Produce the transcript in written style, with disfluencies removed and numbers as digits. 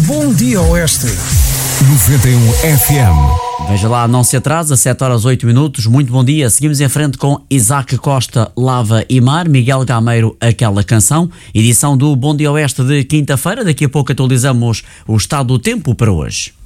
Bom Dia Oeste. 91 FM. Veja lá, não se atrasa, 7 horas 8 minutos. Muito bom dia. Seguimos em frente com Isaac Costa, Lava e Mar, Miguel Gameiro, Aquela Canção. Edição do Bom Dia Oeste de quinta-feira. Daqui a pouco atualizamos o estado do tempo para hoje.